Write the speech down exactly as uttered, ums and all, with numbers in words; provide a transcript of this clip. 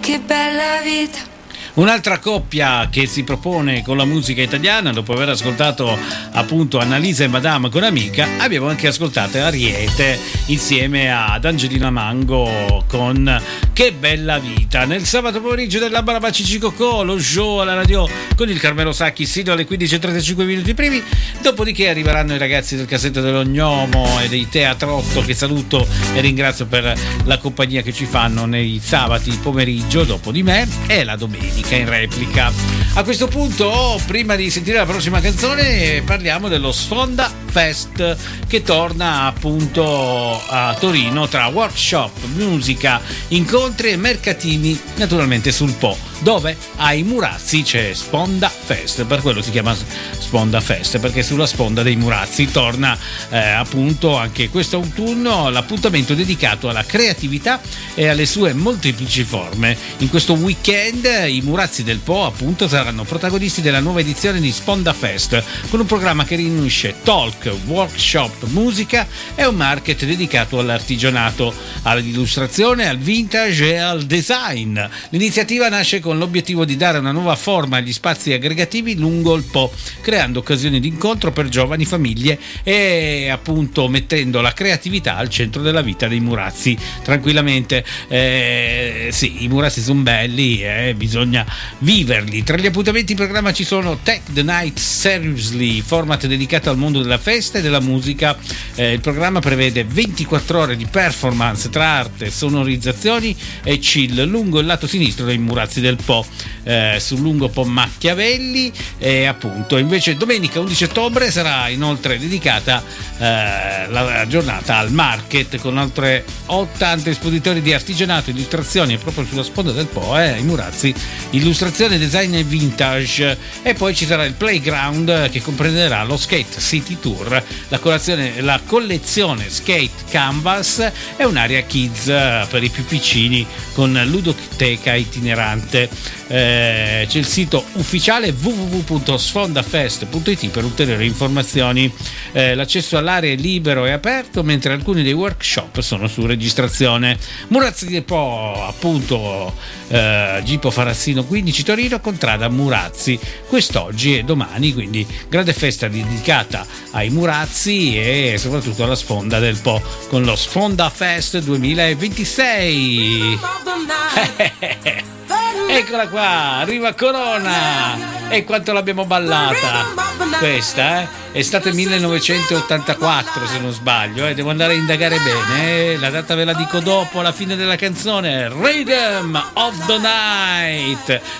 che bella vita. Un'altra coppia che si propone con la musica italiana, dopo aver ascoltato appunto Annalisa e Madame con Amica, abbiamo anche ascoltato Ariete insieme ad Angelina Mango con Che bella vita. Nel sabato pomeriggio della Barabaci Cocò, lo show alla radio con il Carmelo Sacchi sino alle quindici e trentacinque minuti primi, dopodiché arriveranno i ragazzi del Cassetto dello Gnomo e dei Teatrotto, che saluto e ringrazio per la compagnia che ci fanno nei sabati pomeriggio dopo di me, e la domenica in replica. A questo punto, prima di sentire la prossima canzone, parliamo dello Sfonda Fest, che torna appunto a Torino tra workshop, musica, incontri e mercatini, naturalmente sul Po, dove ai Murazzi c'è Sponda Fest. Per quello si chiama Sponda Fest, perché sulla sponda dei Murazzi torna eh, appunto anche questo autunno l'appuntamento dedicato alla creatività e alle sue molteplici forme. In questo weekend i Murazzi del Po appunto saranno protagonisti della nuova edizione di Sponda Fest, con un programma che riunisce talk, workshop, musica e un market dedicato all'artigianato, all'illustrazione, al vintage e al design. L'iniziativa nasce con l'obiettivo di dare una nuova forma agli spazi aggregativi lungo il Po, creando occasioni di incontro per giovani, famiglie e appunto mettendo la creatività al centro della vita dei Murazzi. Tranquillamente, eh, sì, i Murazzi sono belli e eh, bisogna viverli. Tra gli appuntamenti in programma ci sono Tech the Night Seriously, format dedicato al mondo della festa e della musica. Eh, il programma prevede ventiquattro ore di performance tra arte, sonorizzazioni e chill lungo il lato sinistro dei Murazzi del Po, eh, sul lungo Po Machiavelli. E appunto invece domenica undici ottobre sarà inoltre dedicata eh, la giornata al market, con oltre ottanta espositori di artigianato, illustrazioni, e proprio sulla sponda del Po eh, i Murazzi, illustrazione, design e vintage. E poi ci sarà il playground, che comprenderà lo Skate City Tour, la, colazione, la collezione Skate Canvas e un'area kids per i più piccini con ludoteca itinerante. Eh, c'è il sito ufficiale w w w punto sfondafest punto i t per ulteriori informazioni. Eh, l'accesso all'area è libero e aperto, mentre alcuni dei workshop sono su registrazione. Murazzi del Po appunto, eh, Gipo Farassino quindici Torino, Contrada Murazzi quest'oggi e domani, quindi grande festa dedicata ai Murazzi e soprattutto alla sponda del Po con lo Sfonda Fest duemilaventisei. Eccola qua, arriva Corona, e quanto l'abbiamo ballata questa, eh? Estate millenovecentottantaquattro se non sbaglio, eh? Devo andare a indagare bene, eh? La data ve la dico dopo, alla fine della canzone. Rhythm of the Night,